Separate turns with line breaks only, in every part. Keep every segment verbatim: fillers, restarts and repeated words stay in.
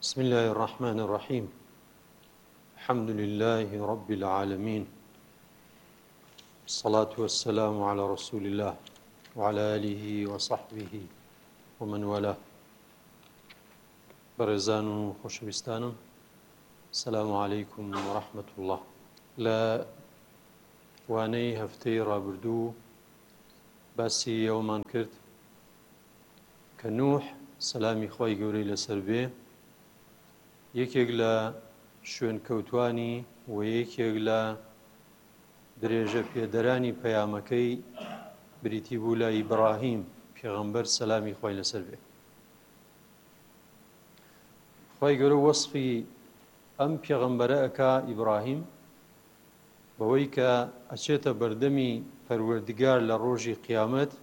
بسم الله الرحمن الرحيم الحمد لله رب العالمين الصلاة والسلام على رسول الله وعلى آله وصحبه ومن والاه برزان وخوشويستان السلام عليكم ورحمة الله لا واني هفتي رابردو باسي يومان كرت كنوح سلامي خوي قوري لسربيه یەکێک لە شوێن کەوتوانی و یەکێک لە درێژە پێدەرانی پەیامەکەی بریتی بوو لە ئیبراهیم پێغەمبەر سەلامی خوای لەسەر بێ. خوای گەورە وەسفی ئەم پێغەمبەرە ئەکا ئیبراهیم بەوەی کە ئەچێتە بەردەمی پەروەردگار لە ڕۆژی قیامەت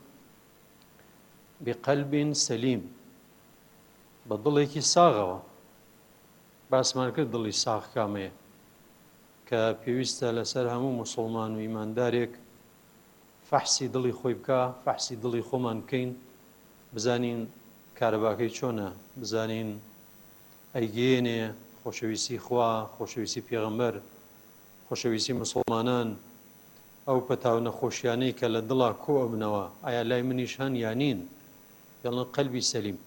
بقەلبین سەلیم بە دڵێکی ساغەوە. باسمان کرد دڵی ساغ کامەیە کە پێویستە لەسەر هەموو موسڵمان و ئیماندارێک فەحسی دڵی خۆی بکە، فەحسی دڵی خۆمان بکەین، بزانین کارەباکەی چۆنە، بزانین ئەیگەیەنێ خۆشەویستی خوا، خۆشەویستی پێغەمبەر، خۆشەویستی موسڵمانان، ئەو پەتاو نەخۆشیانەی کە لە دڵا کۆ ئەبنەوە ئایا لای منیش هەن یانین، دەڵێن قەلبی سەلیم.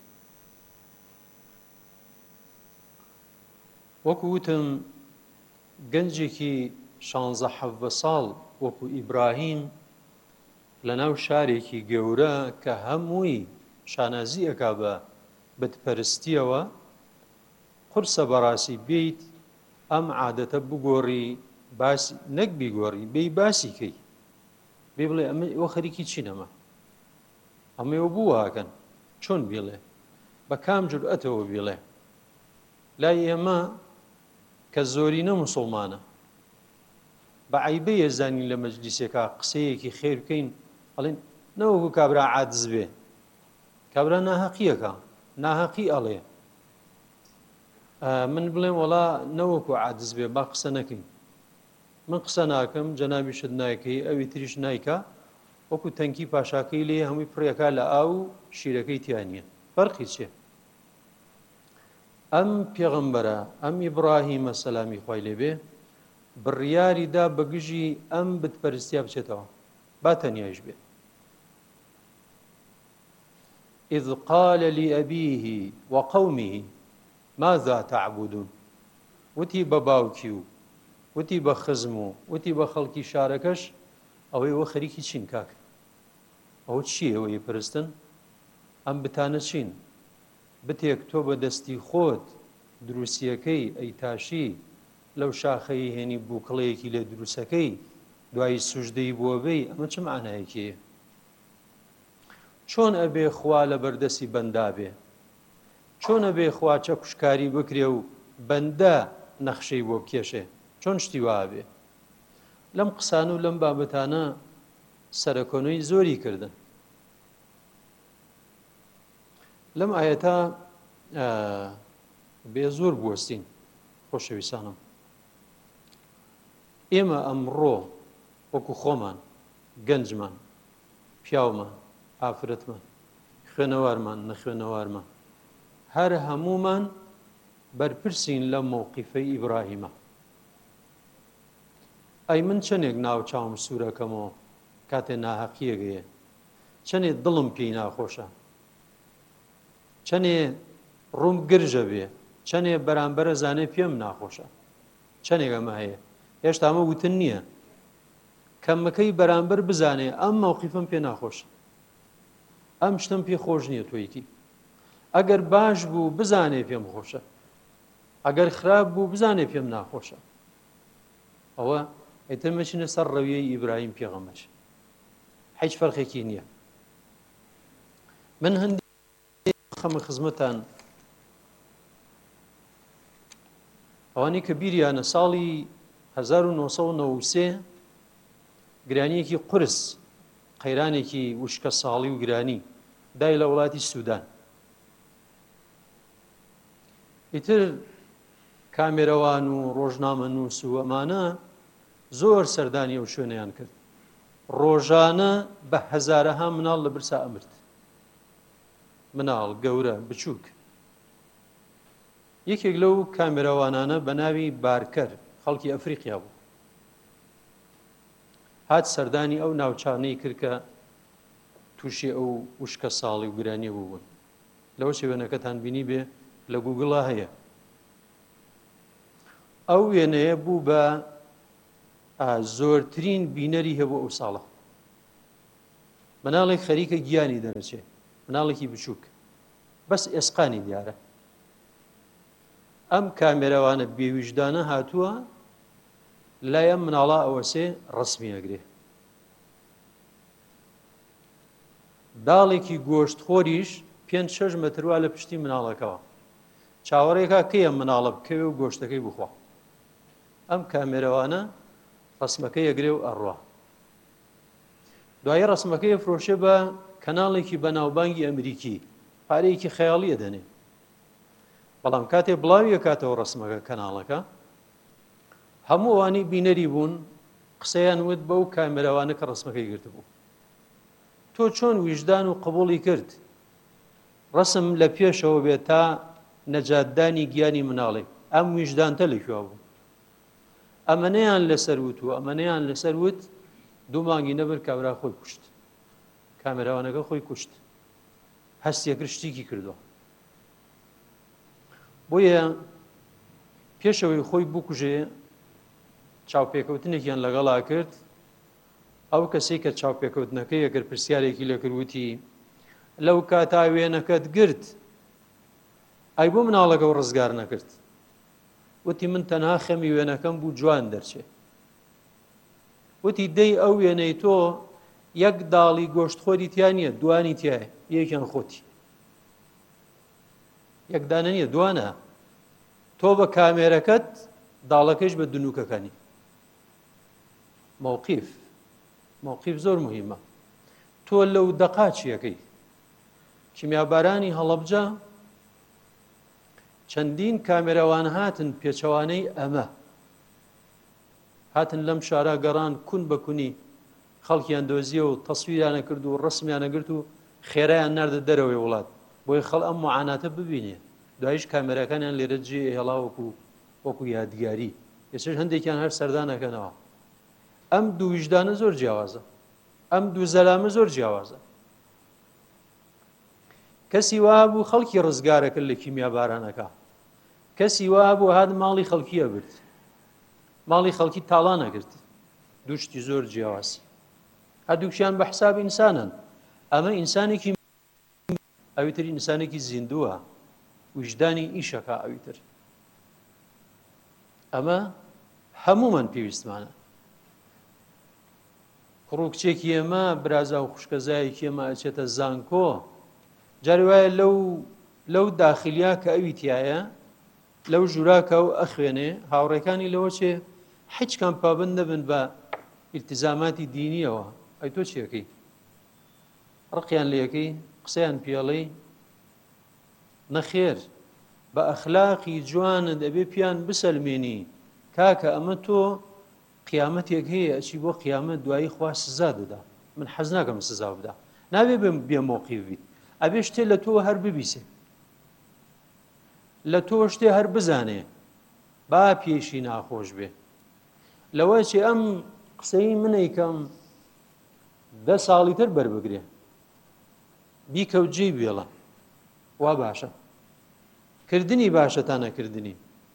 وەکو وتم گەنجێکی شانزە حەڤە ساڵ وەکو ئیبراهیم لە ناو شارێکی گەورە کە هەمووی شانازی ئەکا بە بتپەرستیەوە قورسە بەڕاستی بیت ئەم عادەتە بگۆڕی، باسی نەک بیگۆڕی بێی باسی کەی، بێ بڵێ ئەمە ئەوە خەریکی چینەمە، ئەمەوە بوواکەن چۆن بێڵێ، بە کام جورئەتەوە بێڵێ. لای ئێمە کە زۆرینە موسڵمانە بە عەیبەیە زانین لە مەجلیسێکا قسەیەکی خێر بکەین ئەڵێن نەوەکو کابرا عاجز بێ، کابرا ناهەقیەکە، ناهەقی ئەڵێ، من بڵێم وەڵا نەوەکو عاجز بێ با قسە نەکەین، من قسە ناکەم جەنابیشت نایکەی ئەوی تریش نایکە، وەکو تەنکی پاشاکەی لێ هەمووی پڕیەکە لە ئاو شیرەکەی تیان نییە. فەرقی چییە؟ ئەم پێغەمبەرە ئەم ئیبراهیمە سەلامی خوای لێبێ بڕیاریدا بەگژی ئەم بتپەرستیا بچێتەوە، با تەنیایش بێ. إذ قال لأبيه وقومه ماذا تعبدون، وتی بە باوکی و وتی بە خزم و وتی بە خەڵکی شارەکەش ئەوەی ئەوە خەریکی چین کاکە، ئەوە چییە ئەوەی پرستن؟ ئەم بتانە چین؟ بتێک تۆ بە دەستی خۆت دروسیەکەی ئەیتاشی لەو شاخەی هێنی بووکڵەیەکی لێ دروسەکەی دوایی سوژدەی بۆ بێی، ئەمە چ معنایەکیە؟ چۆن ئەبێ خوا لە بەردەستی بەندا بێ؟ چۆن ئەبێ خوا چەکوشکاری بکرێ و بەندە نەخشەی بۆ بکێشێ؟ چۆن شتی وا بێ؟ لەم قسان و لەم بابەتانە سەرکۆنەی زۆری کردن. لەم ئاەتە بێ زۆر بوەستین خۆشەویستانم. ئێمە ئەمڕۆ وەکو خۆمان، گەنجمان، پیاومان، ئافرەتمان، خوێنەوارمان، نەخوێنەوارمان، هەر هەموومان بەرپرسین لە مەوقیفەی ئیبراهیمە. ئەی من چەندێک ناو چاوم سوورەکەمەوە کاتێ ناهەقیەگەیە، چەندێک دڵم پێی ناخۆشە، چەندێ ڕووم گرژە بێ، چەندێ بەرامبەرە زانێ پێم ناخۆشە، چەندێک ئەمە هەیە. هێشتا ئەمە وتن نییە کەمەکەی بەرامبەر بزانێ ئەم مەوقیفم پێ ناخۆشە، ئەم شتم پێ خۆش نییە تۆیکی. ئەگەر باش بوو بزانێ پێم خۆشە، ئەگەر خراپ بوو بزانێ پێم ناخۆشە. ئەوە ئێتر مەچینە سەر ڕەویەی ئیبراهیم پێغەمبەر، هیچ فەرقێکی نییە. من هەندێک خەمە خزمەتان ئەوانەی کە بیریانە ساڵی هەزار و نۆ سەد و نۆ و سێ گرانیەکی قورس، قەیرانێکی وشکە ساڵی و گرانی دای لە وڵاتی سوودان. ئیتر کامێرەوان و ڕۆژنامە نووس و ئەمانە زۆر سەردانی ئەو شوێنەیان کرد. ڕۆژانە بە هەزارەها مناڵ لە برسا ئەمرد، مناڵ گەورە بچووک. یەکێک لەو کامێراوانانە بە ناوی بارکەر خەڵکی ئەفریقیا بوو، هات سەردانی ئەو ناوچانەی کرد کە تووشی ئەو وشکە ساڵی و گرانیە بوون. لەوە شێوێنەکەتان بینی بێ لە گوگڵا هەیە. ئەو وێنەیە بوو بە زۆرترین بینەری هەبوو ئەو ساڵە. مناڵێک خەریکە گیانی دەرەچێ، مناڵێکی بچووک، بەس ئێسقانی دیارە. ئەم کامێراوانە بێویژدانە هاتووە لای ئەم مناڵە ئەوەسێ ڕسمی ئەگرێ. داڵێکی گۆشتخۆریش پێنج شەش مەتر وا لە پشتی مناڵەکەەوە. چاوەڕێکا کەیە مناڵە بکەوێ و گۆشتەکەی بخوا. ئەم کامێراوانە ڕسمەکەی ئەگرێ و ئەڕوا. دوایە ڕسمەکەی ئەفرۆشێ بە کەناڵێکی بەناوبانگی ئەمریکی، پارەیەکی خەیاڵیە دەنێ. بەڵام کاتێ بڵاوی ئەکاتەوە ڕسمەکە کەناڵەکە، هەموو ئەوانەی بینەری بوون قسەیان وت بەو کامێراوانە کە ڕسمەکەی گرت بوو. تۆ چۆن ویژدان و قبوڵی کرد ڕسم لە پێشەوە بێت تا نەجاتدانی گیانی مناڵێ؟ ئەم ویژدانتە لەکوێ بوو؟ ئەمەنەیان لەسەر وت و ئەمەنەیان لەسەر وت. دوو مانگی نەبر کابرا خۆی کوشت، کامێراوانەکە خۆی کوشت، هەستێکرد شتێکی کردووە. بۆیە پێشەوەی خۆی بکوژێ چاوپێکەوتنێکیان لەگەڵا کرد. ئەو کەسێک کە چاوپێکەوتنەکەی ئەگەر پرسیارێکی لە کردوتی لەو کاتا وێنەکەت گرت ئەی بۆ مناڵەکە و ڕزگار نەکرد؟ وتی من تەنها خەمی وێنەکەم بوو جوان دەرچێ. وتی دەی ئەو وێنەی تۆ یەک داڵی گۆشتخۆری تیا نییە، دوانی تایە، یەکیان خۆتی. یەکدانە نییە، دوانە. تۆ بە کامێرەکەت داڵەکەش بە دنووکەکانی. مووقیف مووقیف زۆر مهمە. تۆ لەو دەقا چیەکەی؟ کیمیابارانی هەڵەبجە چەندین کامێراوان هاتن پێچەوانەی ئەمە، هاتن لەم شارە گەڕان کون بە کونی خەڵکیان دۆزیە و تەسویرانە کرد و ڕسمیانە گرت و خێرایان ناردە دەرەوەی وڵات بۆی خەڵ ئەم معاناتە ببینێ. دوایش کامێراکانیان لێرە جێ هێڵا وەکو وەکو یادگاری. ێسش هەندێکیان هەر سەردانەکەنەوە. ئەم دوو ویژدانە زۆر جیاوازە، ئەم دوو زەلامە زۆر جیاوازە. کەسی وا بوو خەڵکی ڕزگارەکرد لە کیمیابارانەکە، کەسی وا بوو هات ماڵی خەڵکیە برد، ماڵی خەڵکی تاڵانە گرت. دوو شتی زۆر جیاواز، هەردووکیان بە حساب ئینسانن. ئەمە ئینسانێکی ئەویتر ئینسانێکی زیندووە، وجدانی ئیشەکە ئەویتر. ئەمە هەموومان پێویستمانە. کوڕوکچێکی ئێمە برازا و خوشکەزایەکی ئێمە ئەچێتە زانکۆ، جاری وایە لەو لەو داخلیا کە ئەوی تایە لەو ژوراکە و ئەخوێنێ هاوڕێکانی لەوە چێ هیچ کام پابند نەبن بە ئیلتیزاماتی دینیەوە. ئەی تۆ چیەکەی؟ ڕقیان لێەکەی؟ قسەیان پێڵەی؟ نەخێر، بە ئەخلاقی جوانت ئەبێ پیان بسەلمێنی کاکە ئەمە تۆ قیامەتێک هەیە ئەچی بۆ قیامەت دوایی خوا سزا دەدا. من حەز ناکەم سزا بدا، نابێ بێ مۆقیف بیت، ئەبێ شتێ لە تۆ هەر ببیسێ، لە تۆ شتێ هەر بزانێ با پێشی ناخۆش بێ. لەوە چێ ئەم قسەی منەیکەم دە ساڵی تر بەربگرێ بیکەوت جێ بێڵە وا باشە. کردنی باشە تا نەکردنی.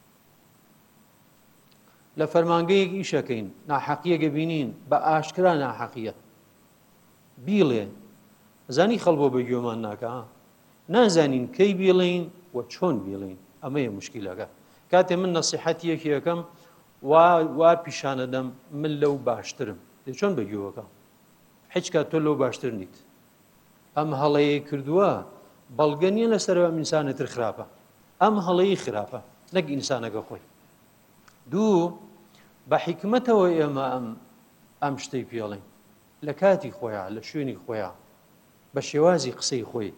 لە فەرمانگەیەک ئیشەکەین، ناحەقیەکە بینین بە ئاشکرا ناحەقیە بیڵێ. زانی خەڵ بۆ بەگوێمان ناکە، نازانین کەی بیڵین و چۆن بیڵین. ئەمەیە مشکیلەکە. کاتێ من نەسیحەتی یەکی یەکەم وا پیشانە دەم من لەو باشترم، دێ چۆن بەگوێوەکە؟ هیچ کات تۆ لەو باشتر نیت. ئەم هەڵەیە کردووە بەڵگە نییە لەسەرەوە ئەم ئینسانێتر خراپە، ئەم هەڵەیە خراپە نەک ئینسانەکە خۆی. دوو، بە حیکمەتەوە ئێمە ئەم ئەم شتەی پێڵین لە کاتی خۆیان، لە شوێنی خۆیان، بە شێوازی قسەی خۆی.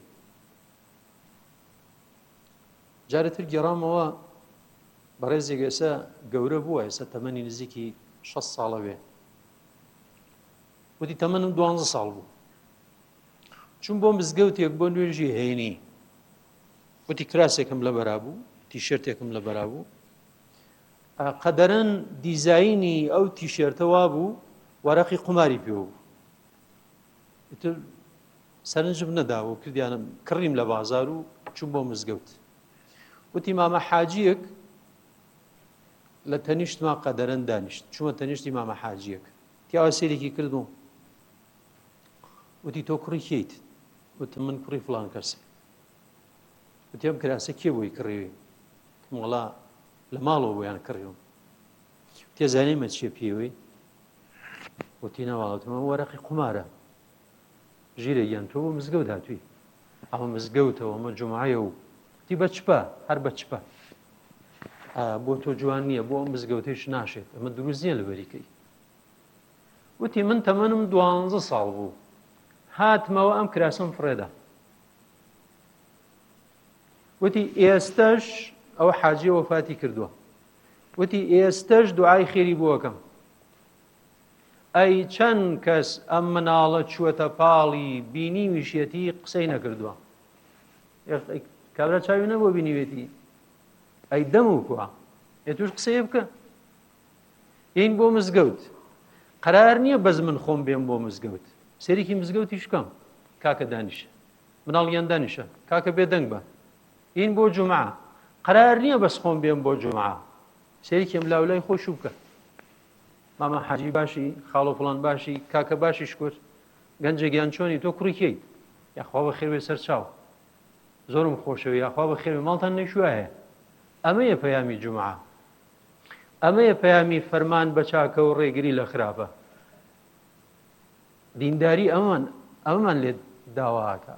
جارێتر گەڕامەوە بەڕێزێک ئێستا گەورە بووە، ئێستا تەمەنی نزیکی شەست ساڵە بێ، وتی تەمەنم دوانزە ساڵ بوو، چون بۆ مزگەوتێک بۆ نوێژی هەینی، وتی کراسێکم لە بەرا بوو، تیشرتێکم لە بەرا بوو قەدەرەن دیزاینی ئەو تیشێرتە وا بوو وەرەقی قوماری پێوە بوو ئیتر سەرنجم نەداوە کردیانم کڕیم لە بازار و چوون بۆ مزگەوت وتی مامە حاجیەک لە تەنیشتما قەدەرەن دانیشت چوومە تەنیشتی مامە حاجیەک پیاوە سێرێکی کردو وتی تۆ کوڕی کێیت وتم من کوڕی فڵان کەسە وتی ئەم کراسە کێ بۆی کڕیوی وەڵا لە ماڵەوە بۆیان کڕیوم تێزانێمە چیە پێوەی وتی ناوەڵاتم ئەمە وەرەقی قومارە ژیرە گیان تۆ بۆ مزگەوت هاتووی ئەمە مزگەوتەوە ئەمە جومعەیە و وتی بە چپە هەر بە چپە بۆ تۆ جوان نییە بۆ ئەم مزگەوتێش ناشێت ئەمە دروست نییە لەبەریکەی وتی من تەمەنم دوانزە ساڵ بوو هاتمەوە ئەم کراسەم فڕێدا وتی ئێستەش ئەوە حاجی وەفاتی کردووە وتی ئێستەش دوعای خێری بۆەکەم ئەی چەند کەس ئەم مناڵە چووەتە پاڵی بینی ویشەتی قسەی نەکردووە کابرا چاوی نەبووە بینیوێتی ئەی دەم و کووە ئێ توش قسەیە بکە ئین بۆ مزگەوت قەرار نییە بەس من خۆم بێم بۆ مزگەوت سەرێکی مزگەوتی شکەم کاکە دانیشە مناڵیان دانیشە کاکە بێدەنگ بە ئین بۆ جومعە قەرار نییە بەس خۆم بێم بۆ جومعە سەرێکیم لاولای خۆش و بکە مامە حاجی باشی خاڵۆ فڵان باشی کاکە باشی شکر گەنجێکیان چۆنی تۆ کوڕی کێیت یاخوا بە خێر بێ سەر چاو زۆرم خۆشەوە یاخوا بە خێر ماڵتان نەیشوایە ئەمەیە پەیامی جومعە ئەمەیە پەیامی فەرمان بە چاکە و ڕێگری لە خراپە دینداری ئەمان ئەمەمان لێ داواکە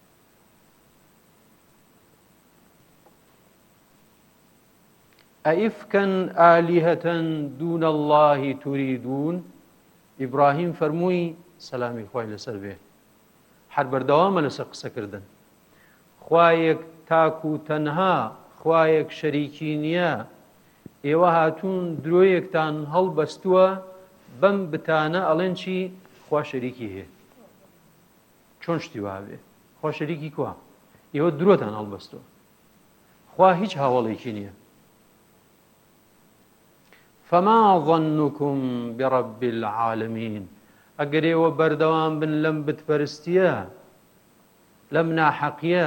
ئەئیفکەن ئالیهەتەن دوون اللهی توریدون ئیبراهیم فەرمووی سەلامی خوای لەسەر بێ هەر بەردەوامە لەسەر قسەکردن خوایەک تاک و تەنها خوایەک شەریکی نییە ئێوە هاتوون درۆیەکتان هەڵبەستووە بەم بتانە ئەڵێن چی خوا شەریکی هەیە چۆن شتی وابێ خوا شەریکی کووە ئێوە درۆتان هەڵبەستووە خوا هیچ هاوڵێکی نییە فما ظنكم برب العالمين ئەگەر ئێوە بەردەوام بن لەم بتپەرستیە لەم ناحەقیە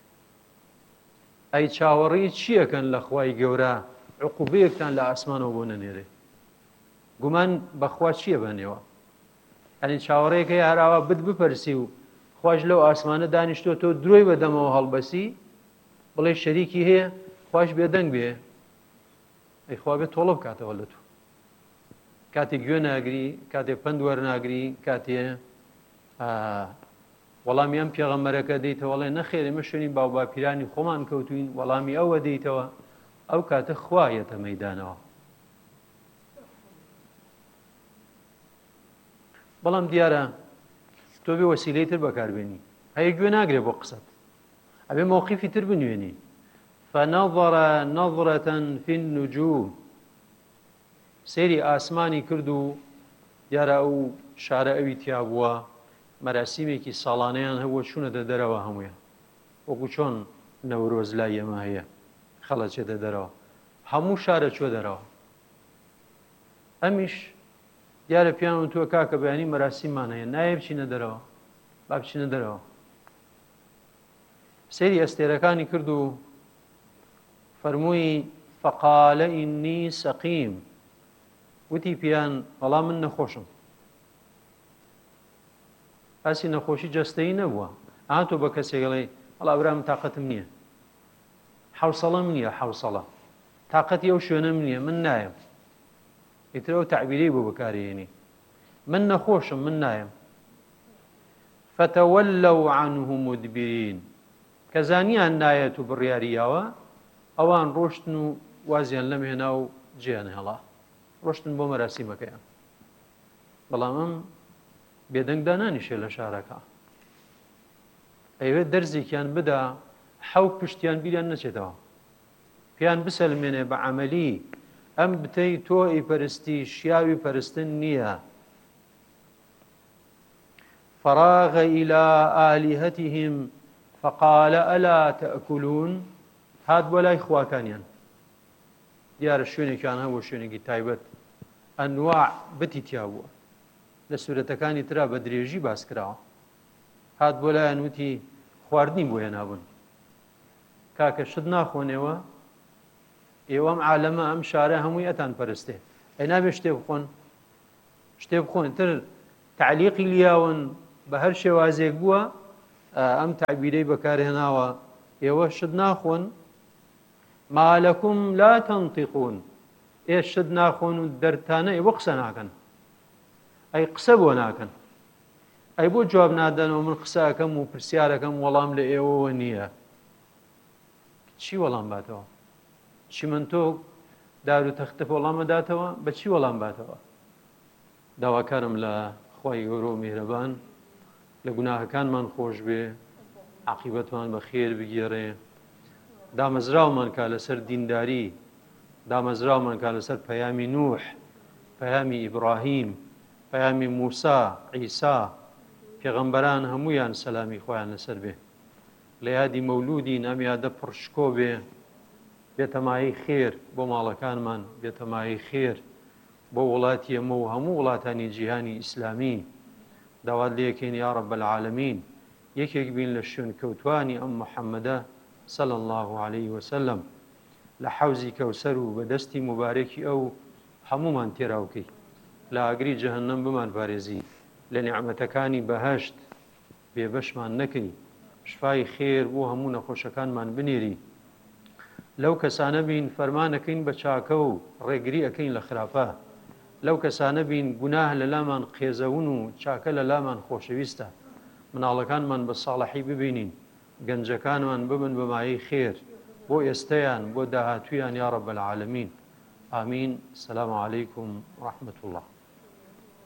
ئەی چاوەڕی چیەکەن لە خوای گەورە عقوبەیەکتان لە ئاسمانەوە بۆ نەنێرێ گومان بەخوا چییە بەنێوە ئەنی چاوەڕێیەکە هەراوە بت بپەرسی و خوش لەو ئاسمانە دانیشتۆ تۆ درۆی بەدەمەوە هەڵبەسی بڵێ شەریکی هەیە خوش بێدەنگ بێ ئەی خوا بێت تۆڵە بکاتەوە لە تو کاتێک گوێ ناگری کاتێک پند وەرناگری کاتێ وەڵامیان پێغەمبەرەکە دەیتەوە وەڵێ نەخێر ئێمە شوێنی باو باپیرانی خۆمان کەوتوین وەڵامی ئەوە دەیتەوە ئەو کاتە خوایەتە مەیدانەوە بەڵام دیارە تۆ بێ وەسیلەی تر بەکاربێنی هەیە گوێ ناگرێ بۆ قسەت ئەبێ مۆقیفی تر بنوێنی فنظر نظرة في النجوم سێری ئاسمانی کرد و دیارە ئەو شارە ئەوی تیا بووە مەراسیمێکی ساڵانەیان هەبووە چوونەتە دەرەوە هەموویە وەکو چۆن نەورۆز لای ئێمە هەیە خەڵەچێتە دەرەوە هەموو شارە چوە دەرەوە ئەمیش دیارە پیان تۆ کاکە بەیانی مەراسیممان هەیە نایە بچینە دەرەوە با بچینە دەرەوە سێری ئەستێرەکانی کرد و فەرمووی فقال إني سقيم وتی پیان وەڵام من نەخۆشم ئاسی نەخۆشی جەستەیی نەبووە ئا تۆ بە کەسێکڵێ وەڵا برام تااقەتم نییە حوسەڵەم نییە حوسەڵە تااقەتی ئەو شوێنەم نییە من نایم ئیتر ئەو تعبیرەی بۆ بەکارهێنی من نەخۆشم من نایم فتەوەلەو عنه مدبرین کە زانیان نایەت و بڕیاریاوە ئەوان ڕۆشتن و وازیان لەم هێنا و جیان هێڵا ڕۆشتن بۆ مەراسیمەکەیان بەڵام ئەم بێدەنگدانانیشێ لە شارەکە ئەوێت دەرزێکیان بدا حەوت پشتیان بیریان نەچێتەوە پیان بسەلمێنێ بە عەمەلی ئەم بتەی تۆ ئیپەرستی شیاوی پەرستن نییە فراغ إلى آلهتهم فقال ألا تأكلون هات بۆ لای خواکانیان دیارە شوێنێکیان هەبوو شوێنێکی تایبەت ئەنواع بتی تیا بووە لە سوورەتەکانی ترا بە درێژی باس کراوە هات بۆ لایەن وتی خواردنی بۆ هێنابوون کاکە شت ناخۆنێەوە ئێوە ئەم عالەمە ئەم شارە هەمووی ئەتان پەرستێ ئەی نابێت شتێ بخۆن شتێ بخۆن تر تعلیقی لیاون بە هەر شێوازێک بووە ئەم تعبیرەی بەکارهێناوە ئێوە شت ناخۆن ما لەکم لا تەنطیقون ئێ شت ناخۆن و دەرتانە ئێوە قسە ناکەن ئەی قسە بۆ ناکەن ئەی بۆ جواب نادەنەوە من قسەکەم و پرسیارەکەم وەڵام لە ئێوەوە نییە چی وەڵام باتەوە چی من تۆ دار و تەختە وەڵامە داتەوە بە چی وەڵام باتەوە داواکارم لە خوای گەورە و میهرەبان لە گوناهەکانمان خۆش بێ عاقیبەتمان بە خێر بگێڕێ دامەزراومان کا لەسەر دینداری دامەزراومان کا لەسەر پەیامی نوح پەیامی ئیبراهیم پەیامی موسا عیسا پێغەمبەران هەموویان سەلامی خۆیان لەسەر بێ لە یادی مەولودین ئەم یادە پڕشکۆ بێ بێتەمایی خێر بۆ ماڵەکانمان بێتەمایی خێر بۆ وڵاتی ئەمە و هەموو وڵاتانی جیهانی ئیسلامی داوات لێکەین یا رب العالمین یەکێک بین لە شوێن کەوتوانی ئەم محەممەدە صلى الله عليه وسلم لە حەوزی کەوسەر و بەدەستی مبارەکی ئەو هەمومان تێراوکەی لە ئاگری جەهەنەم بمان پارێزی لە نیعمەتەکانی بەهەشت بێبەشمان نەکەی شفای خێر بۆ هەموو نەخۆشەکانمان بنێری لەو کەسانە بین فەرمانەکەین بە چاکە و ڕێگری ئەەکەین لە خراپە لەو کەسانە بین گوناه لە لامان قێزەون و چاکە لە لامان خۆشەویستە مناڵەکانمان بە ساڵحی ببینین گەنجەکانمان ببن بەمایی خێر بۆ ئێستەیان بۆ داهاتویان یا رب العالمین ئامین. سلام علیکم ورحمة الله.